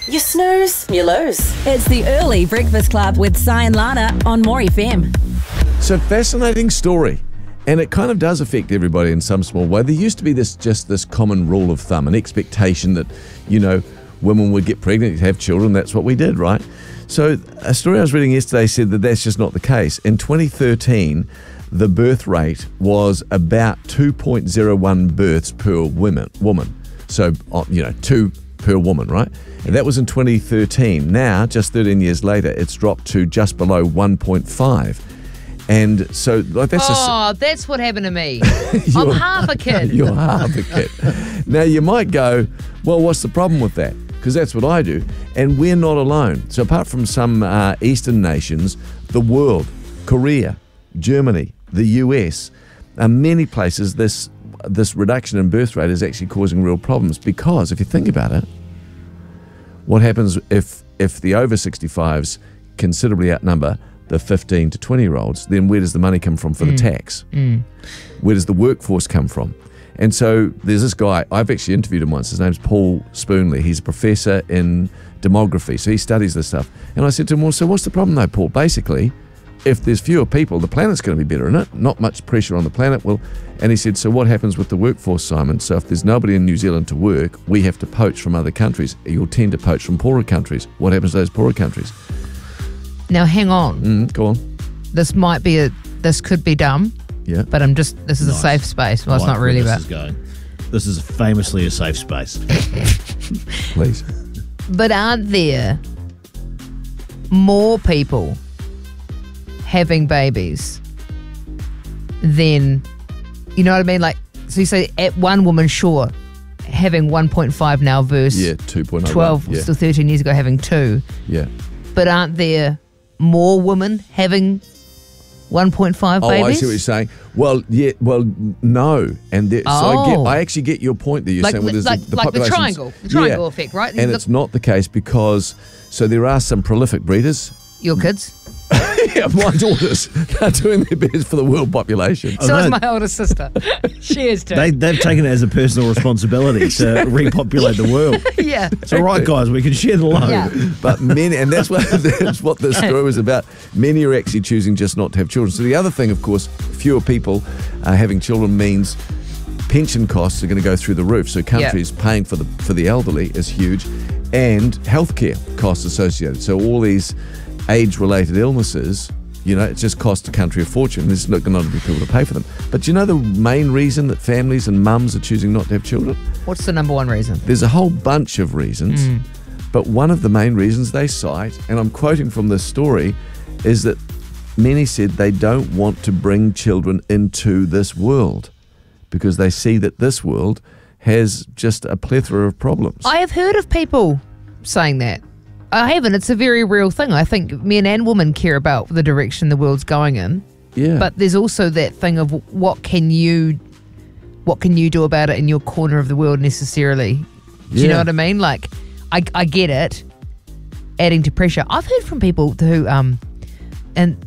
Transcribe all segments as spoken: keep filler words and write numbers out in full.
You snooze, you lose. It's the Early Breakfast Club with Si and Lana on More F M. So fascinating story. And it kind of does affect everybody in some small way. There used to be this just this common rule of thumb, an expectation that, you know, women would get pregnant, have children, that's what we did, right? So a story I was reading yesterday said that that's just not the case. In twenty thirteen, the birth rate was about two point oh one births per women, woman. So, you know, two per woman, right? And that was in twenty thirteen. Now, just thirteen years later, it's dropped to just below one point five. And so like that's oh, a, that's what happened to me. I'm half a kid. You're half a kid. Now you might go, well, what's the problem with that? Because that's what I do. And we're not alone. So apart from some uh, Eastern nations, the world, Korea, Germany, the U S, uh, many places this this reduction in birth rate is actually causing real problems. Because if you think about it, what happens if if the over sixty-fives considerably outnumber the fifteen to twenty year olds, then where does the money come from for mm. the tax? Mm. Where does the workforce come from? And so there's this guy, I've actually interviewed him once, his name's Paul Spoonley. He's a professor in demography, so he studies this stuff. And I said to him, well, so what's the problem though, Paul? Basically, if there's fewer people, the planet's going to be better, isn't it? Not much pressure on the planet. Well, and he said, so what happens with the workforce, Simon? So if there's nobody in New Zealand to work, we have to poach from other countries. You'll tend to poach from poorer countries. What happens to those poorer countries? Now, hang on. Mm, go on. This might be a, this could be dumb. Yeah. But I'm just, this is nice. A safe space. Well, I it's like not really where about. This is going. This is famously a safe space. Please. But aren't there more people having babies than, you know what I mean? Like, so you say at one woman, sure, having one point five now versus yeah, two point oh twelve, yeah. still thirteen years ago having two. Yeah. But aren't there more women having one point five oh, babies? I see what you're saying. Well, yeah, well, no. And there, oh. so I, get, I actually get your point that you're like, saying, well, there's like, the, the like the population's- triangle, the triangle yeah. effect, right? And the, it's not the case because, so there are some prolific breeders. Your kids? Yeah, my daughters. They're doing their best for the world population. So is my older sister. She is too. They, they've taken it as a personal responsibility exactly. to repopulate the world. Yeah. It's all right, guys. We can share the load. Yeah. But many, and that's what, that's what this story was about. Many are actually choosing just not to have children. So the other thing, of course, fewer people uh, having children means pension costs are going to go through the roof. So countries yep. paying for the for the elderly is huge, and healthcare costs associated. So all these age-related illnesses, you know, it just costs the country a fortune. There's not going to be people to pay for them. But do you know the main reason that families and mums are choosing not to have children? What's the number one reason? There's a whole bunch of reasons, mm. but one of the main reasons they cite, and I'm quoting from this story, is that many said they don't want to bring children into this world because they see that this world has just a plethora of problems. I have heard of people saying that. I haven't. It's a very real thing. I think men and women care about the direction the world's going in. Yeah. But there's also that thing of what can you, what can you do about it in your corner of the world necessarily? Do yeah. you know what I mean? Like, I, I get it. Adding to pressure. I've heard from people who, um, and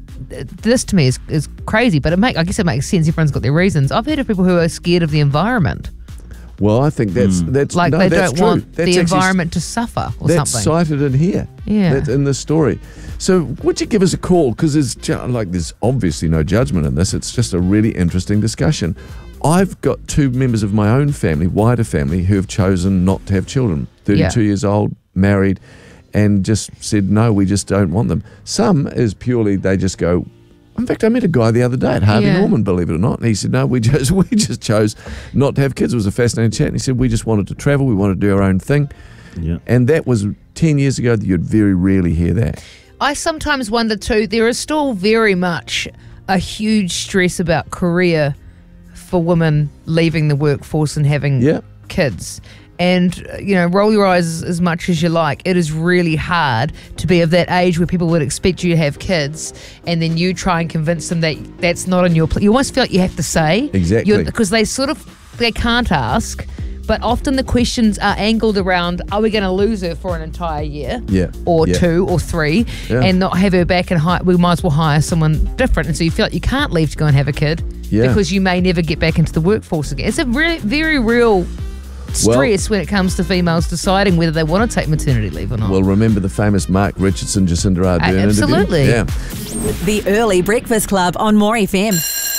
this to me is is crazy, but it make I guess it makes sense. Everyone's got their reasons. I've heard of people who are scared of the environment. Well, I think that's mm. that's like no, they that's don't true. want that's the environment to suffer or that's something. That's cited in here. Yeah, that's in the story. So, would you give us a call? Because there's ju- like there's obviously no judgment in this. It's just a really interesting discussion. I've got two members of my own family, wider family, who have chosen not to have children. thirty-two yeah. years old, married, and just said no. We just don't want them. Some is purely they just go. In fact, I met a guy the other day at Harvey yeah. Norman, believe it or not, and he said, no, we just we just chose not to have kids. It was a fascinating chat, and he said, we just wanted to travel, we wanted to do our own thing. Yeah. And that was ten years ago that you'd very rarely hear that. I sometimes wonder too, there is still very much a huge stress about career for women leaving the workforce and having yeah. kids. And, you know, roll your eyes as much as you like. It is really hard to be of that age where people would expect you to have kids and then you try and convince them that that's not on your plate. You almost feel like you have to say. Exactly. Because they sort of, they can't ask. But often the questions are angled around, are we going to lose her for an entire year? Yeah. Or yeah. two or three yeah. and not have her back and hire, we might as well hire someone different. And so you feel like you can't leave to go and have a kid yeah. because you may never get back into the workforce again. It's a really, very real stress when it comes to females deciding whether they want to take maternity leave or not. Well, remember the famous Mark Richardson, Jacinda Ardern Uh, absolutely. interview? Yeah. The Early Breakfast Club on More F M.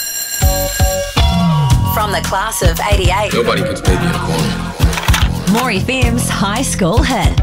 From the class of eighty-eight, Nobody could stay in the corner. More F M's High School Hit.